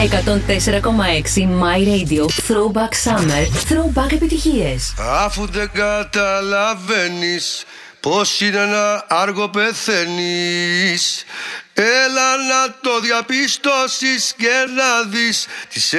104,6 My Radio. Throwback Summer. Throwback επιτυχίες. Αφού δεν καταλαβαίνεις πως είναι να άργο πεθαίνεις, έλα να το διαπιστώσεις και να δεις τις